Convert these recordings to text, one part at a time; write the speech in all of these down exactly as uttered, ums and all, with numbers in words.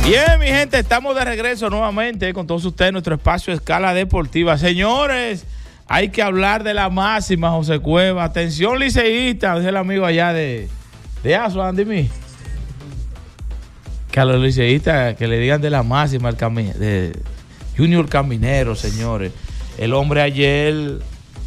Bien, mi gente, estamos de regreso nuevamente con todos ustedes en nuestro espacio Escala Deportiva. Señores, hay que hablar de la máxima, José Cueva. Atención, liceísta, es el amigo allá de, de Aso, Andy, que a los liceístas que le digan de la máxima, el cami, de Junior Caminero, señores. El hombre ayer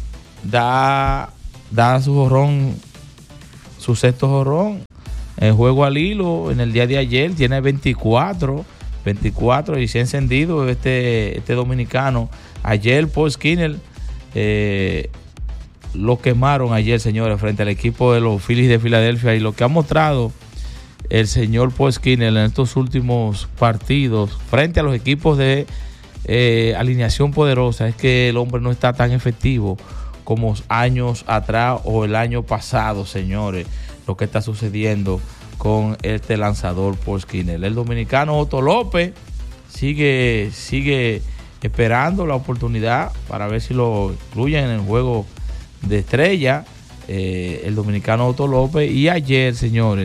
da, da su jorrón, su sexto jorrón. El juego al hilo en el día de ayer tiene veinticuatro, veinticuatro y se ha encendido este, este dominicano. Ayer Paul Skinner eh, lo quemaron ayer, señores, frente al equipo de los Phillies de Filadelfia, y lo que ha mostrado el señor Paul Skinner en estos últimos partidos frente a los equipos de eh, alineación poderosa es que el hombre no está tan efectivo como años atrás o el año pasado, señores. Lo que está sucediendo con este lanzador Paul Skinner. El dominicano Otto López sigue, sigue esperando la oportunidad para ver si lo incluyen en el juego de estrella. Eh, el dominicano Otto López. Y ayer, señores,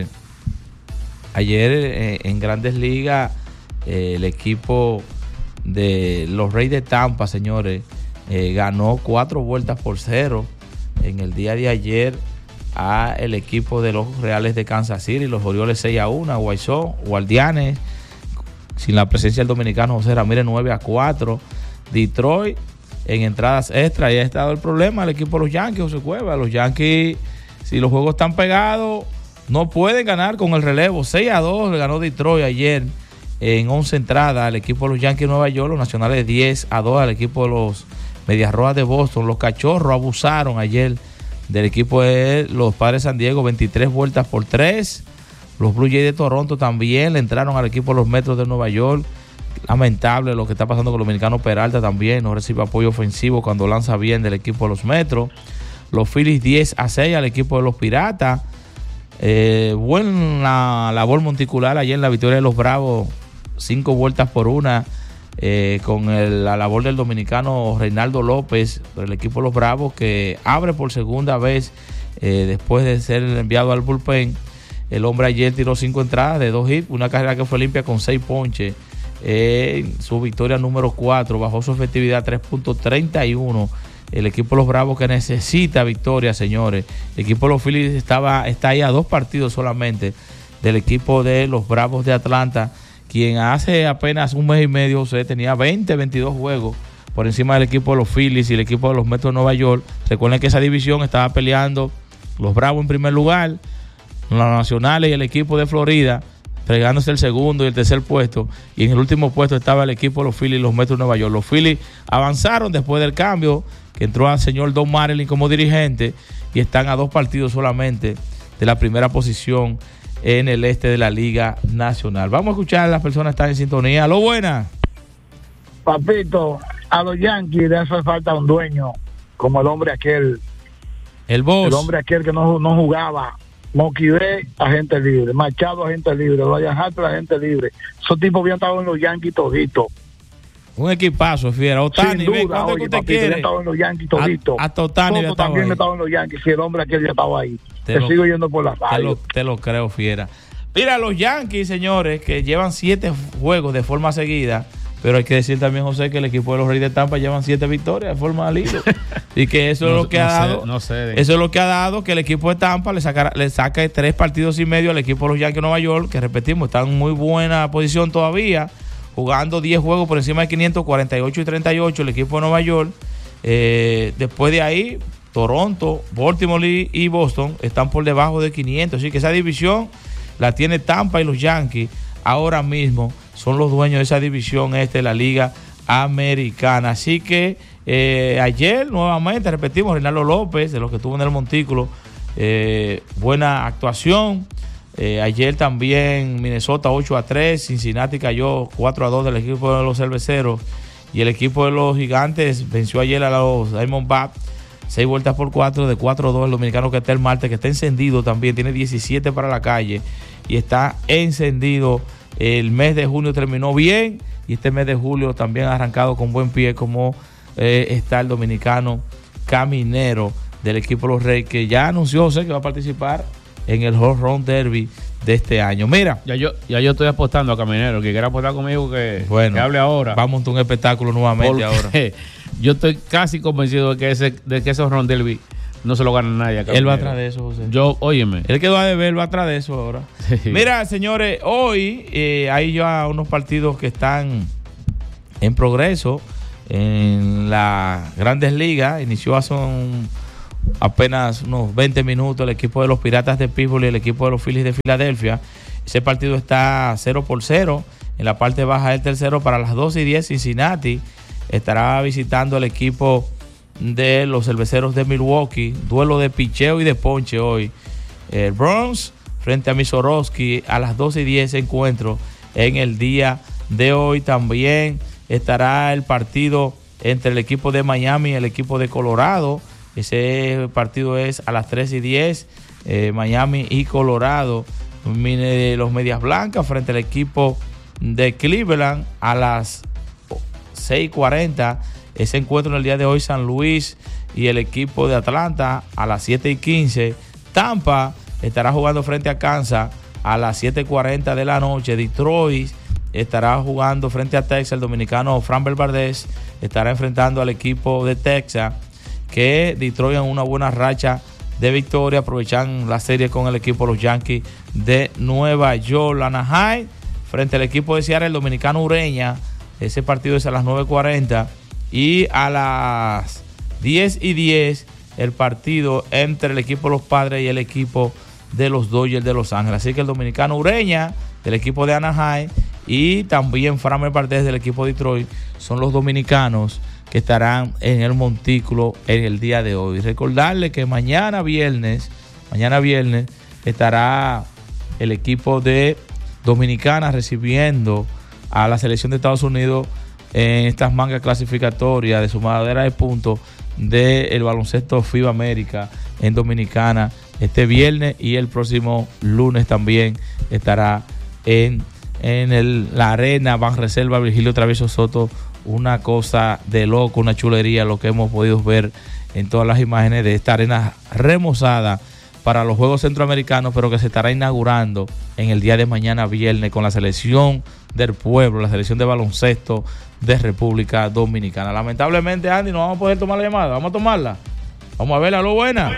ayer eh, en Grandes Ligas, eh, el equipo de los Reyes de Tampa, señores, eh, ganó cuatro vueltas por cero en el día de ayer a el equipo de los Reales de Kansas City, los Orioles seis a uno, White Sox, Guardianes, sin la presencia del dominicano José Ramírez nueve a cuatro, Detroit en entradas extra, y ha estado el problema el equipo de los Yankees, José Cueva. Los Yankees, si los juegos están pegados, no pueden ganar con el relevo. seis a dos le ganó Detroit ayer en once entradas al equipo de los Yankees de Nueva York, los Nacionales diez a dos al equipo de los Medias Rojas de Boston. Los Cachorros abusaron ayer del equipo de los Padres de San Diego, veintitrés vueltas por tres. Los Blue Jays de Toronto también le entraron al equipo de los Metros de Nueva York. Lamentable lo que está pasando con el dominicano Peralta también. No recibe apoyo ofensivo cuando lanza bien del equipo de los Metros. Los Phillies diez a seis al equipo de los Piratas. Eh, buena labor monticular ayer en la victoria de los Bravos. Cinco vueltas por una. Eh, con el, la labor del dominicano Reinaldo López por el equipo de los Bravos, que abre por segunda vez eh, después de ser enviado al bullpen. El hombre ayer tiró cinco entradas de dos hits, una carrera que fue limpia con seis ponches. Eh, su victoria número cuatro, bajó su efectividad tres punto treinta y uno. El equipo de los Bravos que necesita victoria, señores. El equipo de los Phillies estaba, está ahí a dos partidos solamente del equipo de los Bravos de Atlanta, quien hace apenas un mes y medio, José, tenía veinte, veintidós juegos por encima del equipo de los Phillies y el equipo de los Metros de Nueva York. Recuerden que esa división estaba peleando los Bravos en primer lugar, los Nacionales y el equipo de Florida, fregándose el segundo y el tercer puesto, y en el último puesto estaba el equipo de los Phillies y los Metros de Nueva York. Los Phillies avanzaron después del cambio, que entró al señor Don Marilyn como dirigente, y están a dos partidos solamente de la primera posición en el este de la Liga Nacional. Vamos a escuchar a las personas que están en sintonía. ¡Aló, buena! Papito, a los Yankees le hace falta un dueño como el hombre aquel. El boss. El hombre aquel que no, no jugaba. Moquide, agente libre. Machado, agente libre. Ryan Harper, agente libre. Esos tipos habían estado en los Yankees toditos. Un equipazo, fiera. Otani, sin duda, ven, ¿cuánto oye, usted papito, quiere? había estado en los Yankees toditos. Hasta Otani Soto también había estado en los Yankees. Si el hombre aquel ya estaba ahí. Te, te lo, sigo yendo por la te radio. Lo, te lo creo, fiera. Mira, los Yankees, señores, que llevan siete juegos de forma seguida, pero hay que decir también, José, que el equipo de los Reyes de Tampa llevan siete victorias de forma al hilo. Y que eso no, es lo que no ha sé, dado. No sé, eso es lo que ha dado que el equipo de Tampa le saca, le saca tres partidos y medio al equipo de los Yankees de Nueva York, que repetimos, están en muy buena posición todavía, jugando diez juegos por encima de quinientos, cuarenta y ocho y treinta y ocho el equipo de Nueva York. Eh, después de ahí, Toronto, Baltimore y Boston están por debajo de quinientos. Así que esa división la tiene Tampa, y los Yankees ahora mismo son los dueños de esa división este de la Liga Americana. Así que eh, ayer nuevamente, repetimos, Reinaldo López, de los que estuvo en el montículo, eh, buena actuación. Eh, ayer también Minnesota ocho a tres, Cincinnati cayó cuatro a dos del equipo de los Cerveceros, y el equipo de los Gigantes venció ayer a los Diamondbacks seis vueltas por cuatro, de cuatro a dos. El dominicano que está el Marte, que está encendido también, tiene diecisiete para la calle y está encendido. El mes de junio terminó bien, y este mes de julio también ha arrancado con buen pie, como eh, está el dominicano Caminero del equipo de los Reyes, que ya anunció, José, que va a participar en el Home Run Derby de este año. Mira, ya yo ya yo estoy apostando a Caminero, que quiera apostar conmigo que, bueno, que hable ahora. Vamos a montar un espectáculo nuevamente ahora. Yo estoy casi convencido de que ese de que ese Home Run Derby no se lo gana nadie. Él va atrás de eso, José. Yo, óyeme. Él quedó a deber, va atrás de eso ahora. Mira, señores, hoy eh, hay ya unos partidos que están en progreso en las Grandes Ligas. Inició hace un, apenas unos veinte minutos el equipo de los Piratas de Pittsburgh y el equipo de los Phillies de Filadelfia. Ese partido está cero por cero. En la parte baja del tercero, para las doce y diez, Cincinnati estará visitando el equipo de los Cerveceros de Milwaukee. Duelo de picheo y de ponche hoy. El Bronx frente a Misorowski a las doce y diez, encuentro en el día de hoy. También estará el partido entre el equipo de Miami y el equipo de Colorado. Ese partido es a las tres y diez, eh, Miami y Colorado. Los Medias Blancas frente al equipo de Cleveland a las seis y cuarenta. Ese encuentro en el día de hoy, San Luis y el equipo de Atlanta a las siete y quince. Tampa estará jugando frente a Kansas a las siete y cuarenta de la noche. Detroit estará jugando frente a Texas. El dominicano Framber Valdez estará enfrentando al equipo de Texas, que Detroit en una buena racha de victoria. Aprovechan la serie con el equipo de los Yankees de Nueva York. Anaheim frente al equipo de Seattle, el dominicano Ureña. Ese partido es a las nueve y cuarenta. Y a las diez y diez el partido entre el equipo de los Padres y el equipo de los Dodgers de Los Ángeles. Así que el dominicano Ureña del equipo de Anaheim y también Framber Valdez del equipo de Detroit son los dominicanos que estarán en el montículo en el día de hoy. Recordarle que mañana viernes, mañana viernes estará el equipo de Dominicana recibiendo a la selección de Estados Unidos en estas mangas clasificatorias de sumadera de puntos del baloncesto FIBA América en Dominicana este viernes, y el próximo lunes también estará en, en el, la arena Banreserva Virgilio Travieso Soto. Una cosa de loco, una chulería lo que hemos podido ver en todas las imágenes de esta arena remozada para los Juegos Centroamericanos, pero que se estará inaugurando en el día de mañana viernes con la selección del pueblo, la selección de baloncesto de República Dominicana. Lamentablemente, Andy, no vamos a poder tomar la llamada. Vamos a tomarla. Vamos a verla, lo buena.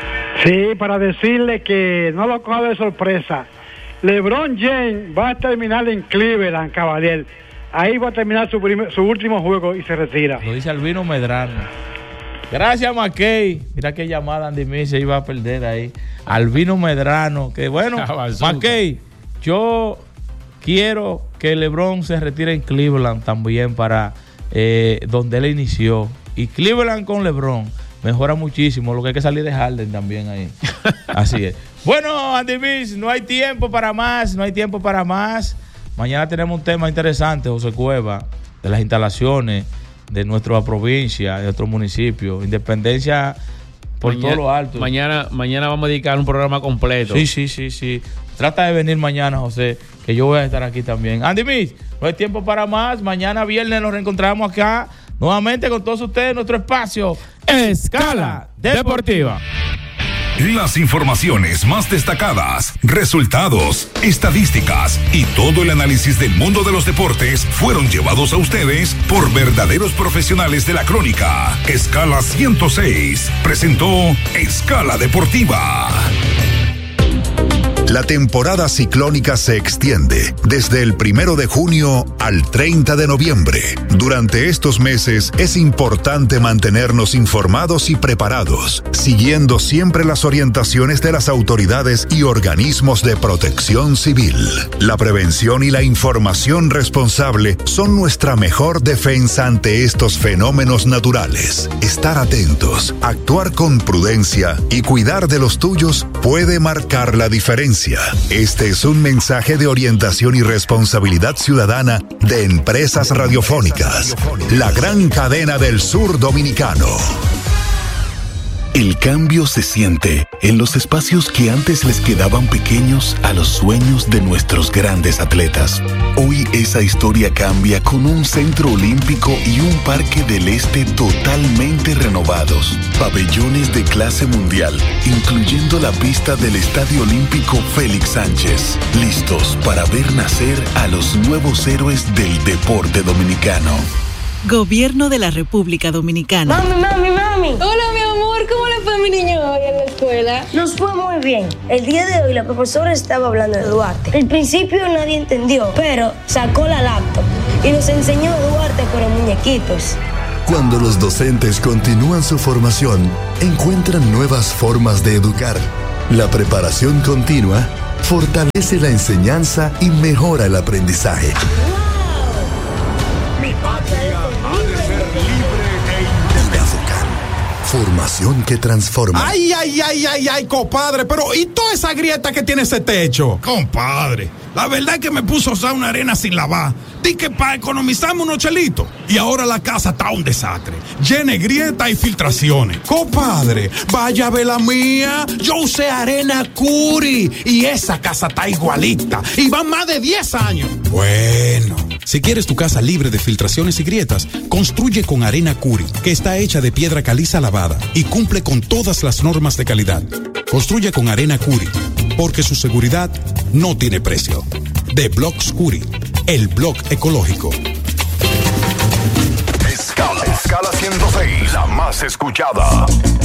Sí, para decirle que no lo coja de sorpresa. LeBron James va a terminar en Cleveland, caballero. Ahí va a terminar su, primer, su último juego y se retira. Lo dice Albino Medrano. Gracias, Mackey. Mira qué llamada Andy Mí se iba a perder ahí. Albino Medrano. Que bueno, Mackey, yo quiero que LeBron se retire en Cleveland también, para eh, donde él inició. Y Cleveland con LeBron mejora muchísimo. Lo que hay que salir de Harden también ahí. Así es. Bueno, Andy Mí, no hay tiempo para más. No hay tiempo para más. Mañana tenemos un tema interesante, José Cueva, de las instalaciones de nuestra provincia, de nuestro municipio. Independencia por mañana, todo lo alto. Mañana, mañana vamos a dedicar un programa completo. Sí, sí, sí, sí. Trata de venir mañana, José, que yo voy a estar aquí también. Andy Mí, no hay tiempo para más. Mañana viernes nos reencontramos acá nuevamente con todos ustedes en nuestro espacio Escala Deportiva. Las informaciones más destacadas, resultados, estadísticas y todo el análisis del mundo de los deportes fueron llevados a ustedes por verdaderos profesionales de la crónica. Escala ciento seis presentó Escala Deportiva. La temporada ciclónica se extiende desde el primero de junio al treinta de noviembre. Durante estos meses es importante mantenernos informados y preparados, siguiendo siempre las orientaciones de las autoridades y organismos de protección civil. La prevención y la información responsable son nuestra mejor defensa ante estos fenómenos naturales. Estar atentos, actuar con prudencia y cuidar de los tuyos puede marcar la diferencia. Este es un mensaje de orientación y responsabilidad ciudadana de Empresas Radiofónicas, la gran cadena del sur dominicano. El cambio se siente en los espacios que antes les quedaban pequeños a los sueños de nuestros grandes atletas. Hoy esa historia cambia con un centro olímpico y un parque del este totalmente renovados. Pabellones de clase mundial, incluyendo la pista del Estadio Olímpico Félix Sánchez. Listos para ver nacer a los nuevos héroes del deporte dominicano. Gobierno de la República Dominicana. Mami, mami, mami. Hola, mi amor. ¿Cómo le fue a mi niño hoy en la escuela? Nos fue muy bien. El día de hoy la profesora estaba hablando de Duarte. Al principio nadie entendió, pero sacó la laptop y nos enseñó Duarte pero muñequitos. Cuando los docentes continúan su formación, encuentran nuevas formas de educar. La preparación continua fortalece la enseñanza y mejora el aprendizaje. Mi patria ha de ser libre e independiente. Formación que transforma. Ay, ay, ay, ay, ay, compadre, pero ¿y toda esa grieta que tiene ese techo? Compadre, la verdad es que me puso a usar una arena sin lavar. Di que para economizarme unos chelitos. Y ahora la casa está un desastre. Llena de grietas y filtraciones. Compadre, vaya a ver la mía. Yo usé arena Curi y esa casa está igualita. Y van más de diez años. Bueno, si quieres tu casa libre de filtraciones y grietas, construye con arena Curi, que está hecha de piedra caliza lavada y cumple con todas las normas de calidad. Construye con arena Curi, porque su seguridad no tiene precio. De Blocks Curi, el blog ecológico. Escala, escala ciento seis, la más escuchada.